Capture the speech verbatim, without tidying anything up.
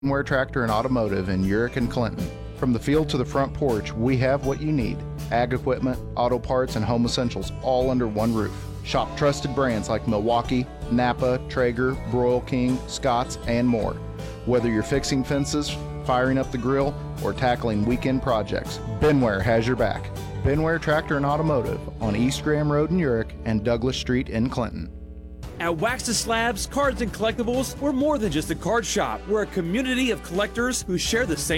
Benware Tractor and Automotive in Urick and Clinton. From the field to the front porch, we have what you need. Ag equipment, auto parts, and home essentials all under one roof. Shop trusted brands like Milwaukee, Napa, Traeger, Broil King, Scotts, and more. Whether you're fixing fences, firing up the grill, or tackling weekend projects, Benware has your back. Benware Tractor and Automotive on East Graham Road in Urick and Douglas Street in Clinton. At Wax to Slabs, Cards and Collectibles, we're more than just a card shop. We're a community of collectors who share the same